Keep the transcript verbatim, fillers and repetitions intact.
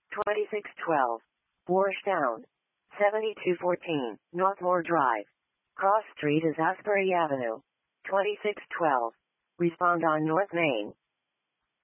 twenty-six twelve. Warshtown. seventy-two fourteen, Northmore Drive. Cross Street is Asbury Avenue. twenty-six twelve. Respond on North Main.